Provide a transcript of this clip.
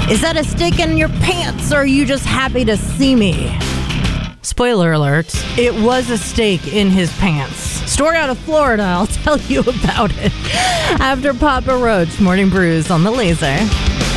Is that a steak in your pants, or are you just happy to see me? Spoiler alert, it was a steak in his pants. Story out of Florida, I'll tell you about it after Papa Roach. Morning Brews on the Laser.